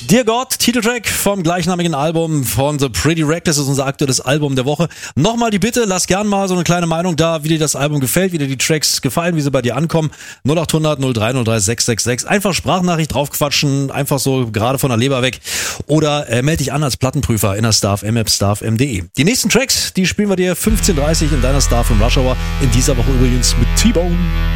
Dear God, Titeltrack vom gleichnamigen Album von The Pretty Reckless, ist unser aktuelles Album der Woche. Nochmal die Bitte, lass gern mal so eine kleine Meinung da, wie dir das Album gefällt, wie dir die Tracks gefallen, wie sie bei dir ankommen. 0800 0303 666. Einfach Sprachnachricht draufquatschen, einfach so gerade von der Leber weg. Oder melde dich an als Plattenprüfer in der Staff, mmstaff.de. Die nächsten Tracks, die spielen wir dir 15:30 in deiner Star vom Rush Hour. In dieser Woche übrigens mit T-Bone.